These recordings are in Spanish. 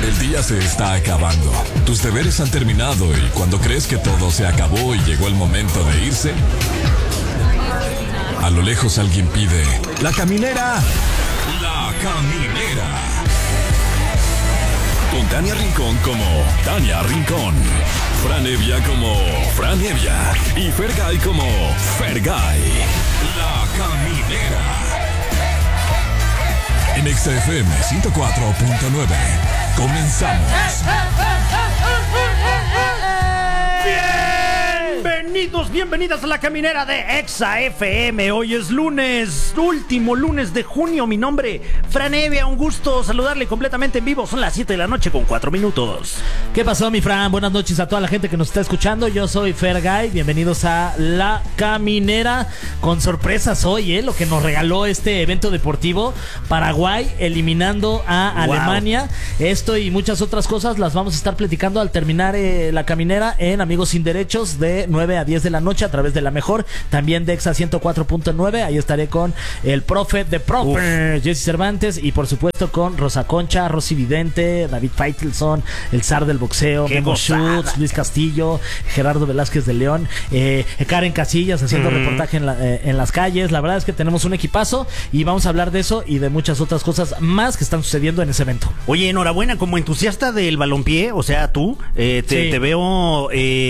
El día se está acabando. Tus deberes han terminado y cuando crees que todo se acabó y llegó el momento de irse, a lo lejos alguien pide: ¡La caminera! ¡La caminera! Con Tania Rincón como Tania Rincón, Fran Evia como Fran Evia y Fergay como Fergay. La caminera. En XFM 104.9. Comenzamos. Bienvenidas a la caminera de Exa FM. Hoy es lunes, último lunes de junio. Mi nombre, Fran Evia, un gusto saludarle completamente en vivo. Son las 7 de la noche con 4 minutos. ¿Qué pasó, mi Fran? Buenas noches a toda la gente que nos está escuchando. Yo soy Fergay, bienvenidos a la caminera. Con sorpresas hoy, lo que nos regaló este evento deportivo. Paraguay eliminando a Alemania. Esto y muchas otras cosas las vamos a estar platicando al terminar la caminera en Amigos Sin Derechos de 9 a 10 de la noche a través de La Mejor, también de Exa 104.9. Ahí estaré con el profe de profe, Jesse Cervantes, y por supuesto con Rosa Concha, Rosy Vidente, David Faitelson, el zar del boxeo, Memo Schutz, Luis Castillo, Gerardo Velázquez de León, Karen Casillas haciendo reportaje en las calles. La verdad es que tenemos un equipazo y vamos a hablar de eso y de muchas otras cosas más que están sucediendo en ese evento. Oye, enhorabuena, como entusiasta del balompié, o sea, tú, te veo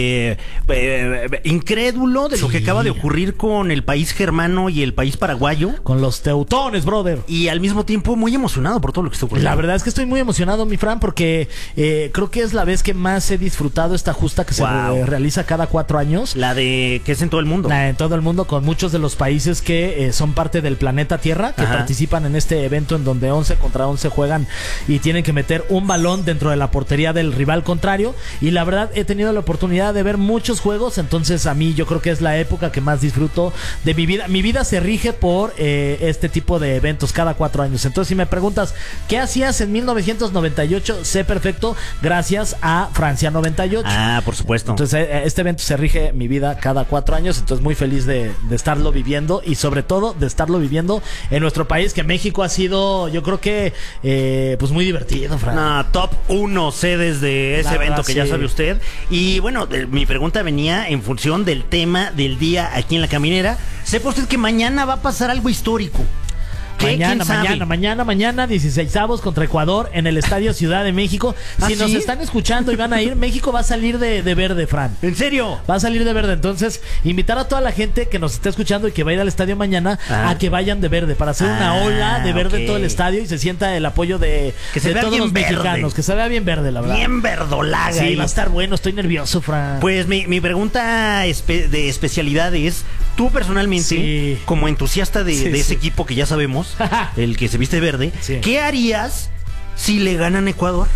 incrédulo de lo que acaba de ocurrir con el país germano y el país paraguayo. Con los teutones, brother. Y al mismo tiempo muy emocionado por todo lo que está ocurriendo. La verdad es que estoy muy emocionado, mi Fran, porque creo que es la vez que más he disfrutado esta justa que se realiza cada 4 años. La de que es en todo el mundo. En todo el mundo, con muchos de los países que son parte del planeta Tierra, que participan en este evento en donde 11 contra 11 juegan y tienen que meter un balón dentro de la portería del rival contrario. Y la verdad he tenido la oportunidad de ver muchos juegos, entonces a mí yo creo que es la época que más disfruto de mi vida. Mi vida se rige por este tipo de eventos cada 4 años. Entonces, si me preguntas ¿qué hacías en 1998? Sé perfecto, gracias a Francia 98. Ah, por supuesto. Entonces, este evento se rige mi vida cada 4 años. Entonces, muy feliz de estarlo viviendo y sobre todo de estarlo viviendo en nuestro país, que México ha sido, yo creo que pues muy divertido, Fran. Top 1 sedes de ese evento que ya sabe usted. Y bueno, mi pregunta venía en función del tema del día aquí en la caminera. ¿Sepa usted que mañana va a pasar algo histórico? Mañana 16avos contra Ecuador en el Estadio Ciudad de México. Si nos están escuchando y van a ir, México va a salir de verde, Fran. ¿En serio? Va a salir de verde. Entonces, invitar a toda la gente que nos está escuchando y que va a ir al estadio mañana a que vayan de verde, para hacer una ola de verde en todo el estadio y se sienta el apoyo de todos los mexicanos. Que se vea bien verde, la verdad. Bien verdolaga. Sí, va a estar bueno. Estoy nervioso, Fran. Pues mi pregunta de especialidad es: tú personalmente, como entusiasta de ese equipo que ya sabemos, el que se viste verde, ¿qué harías si le ganan Ecuador?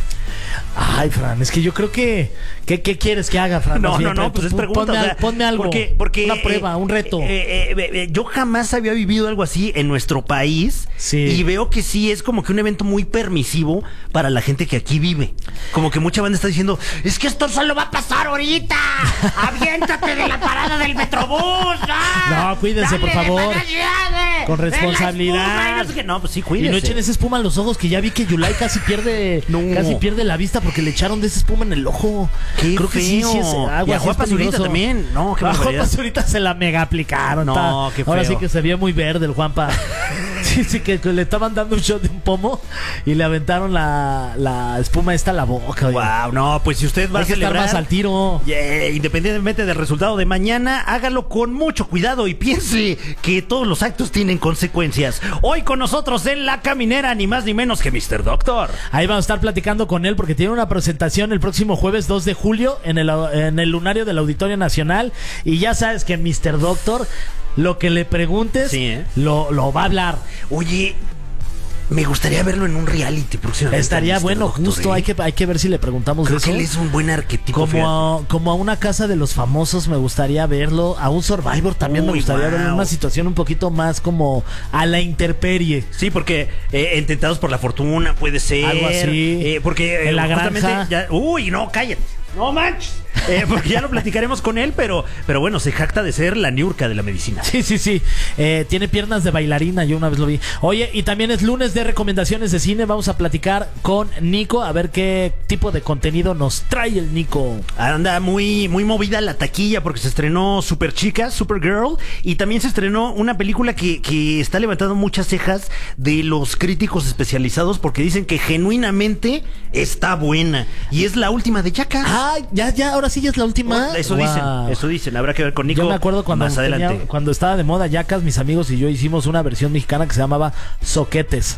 Ay, Fran, es que yo creo que... ¿Qué quieres que haga, Fran? No, pues es pregunta. Ponme algo, porque una prueba, un reto. Yo jamás había vivido algo así en nuestro país. Y veo que sí es como que un evento muy permisivo para la gente que aquí vive. Como que mucha banda está diciendo: es que esto solo va a pasar ahorita. Aviéntate de la parada del Metrobús. No, cuídense, por favor. Con responsabilidad. No, pues sí, cuídense. Y no echen esa espuma en los ojos, que ya vi que Yulai casi pierde la vista porque le echaron de esa espuma en el ojo. Creo que sí es agua. Y a Juan Pazurita también. No, qué barbaridad. A Juan Pazurita se la mega aplicaron. No, qué feo. Ahora sí que se vio muy verde el Juanpa. Sí, que le estaban dando un shot de un pomo y le aventaron la espuma esta a la boca. Wow, no, pues si usted va a celebrar, estar más al tiro. Independientemente del resultado de mañana, hágalo con mucho cuidado y piense que todos los actos tienen consecuencias. Hoy con nosotros en la caminera, ni más ni menos que Mr. Doctor. Ahí vamos a estar platicando con él porque tiene una presentación el próximo jueves 2 de julio en el lunario del Auditorio Nacional. Y ya sabes que Mr. Doctor, lo que le preguntes, lo va a hablar. Oye, me gustaría verlo en un reality próximamente. Estaría bueno, Doctor, justo. Hay que ver si le preguntamos Creo de eso. Que él es un buen arquetipo. Como a una casa de los famosos me gustaría verlo. A un Survivor también me gustaría verlo. En una situación un poquito más como a la intemperie. Sí, porque en Tentados por la Fortuna puede ser. Algo así. Porque en la granja. Uy, no, cállate. No manches. porque ya lo platicaremos con él, pero bueno, se jacta de ser la niurka de la medicina. Sí. Tiene piernas de bailarina, yo una vez lo vi. Oye, y también es lunes de recomendaciones de cine. Vamos a platicar con Nico, a ver qué tipo de contenido nos trae el Nico. Anda muy movida la taquilla porque se estrenó Superchica, Supergirl, y también se estrenó una película que está levantando muchas cejas de los críticos especializados porque dicen que genuinamente está buena. Y es la última de Jackass. Ah, ya, ahora sí ya es la última. Eso dicen. Habrá que ver con Nico. Yo me acuerdo cuando más adelante. Cuando estaba de moda Jackass, mis amigos y yo hicimos una versión mexicana que se llamaba Soquetes.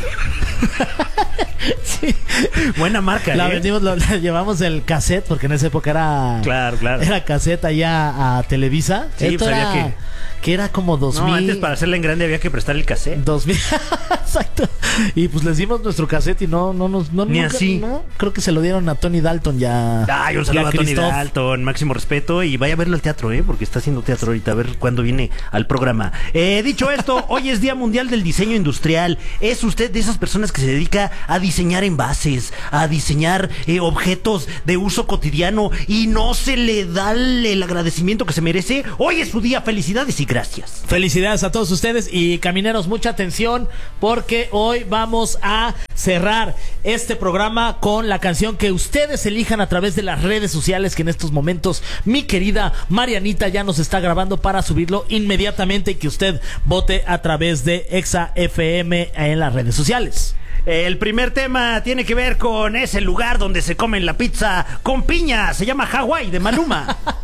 Sí. Buena marca. La vendimos, la llevamos el cassette, porque en esa época era. Claro. Era cassette allá a Televisa. Sí, esto pues era que era como 2000. No, antes para hacerla en grande había que prestar el cassette. 2000. Exacto. Y pues les dimos nuestro cassette y no Ni nunca, así. No, creo que se lo dieron a Tony Dalton ya. Ay, un saludo a Tony Dalton, máximo respeto, y vaya a verlo al teatro, porque está haciendo teatro ahorita, a ver cuándo viene al programa. Dicho esto, hoy es Día Mundial del Diseño Industrial. ¿Es usted de esas personas que se dedica a diseñar envases, a diseñar objetos de uso cotidiano y no se le da el agradecimiento que se merece? Hoy es su día, felicidades y gracias. Felicidades a todos ustedes y camineros, mucha atención porque hoy vamos a cerrar este programa con la canción que ustedes elijan a través de las redes sociales, que en estos momentos mi querida Marianita ya nos está grabando para subirlo inmediatamente y que usted vote a través de Exa FM en las redes sociales. El primer tema tiene que ver con ese lugar donde se comen la pizza con piña. Se llama Hawái de Maluma.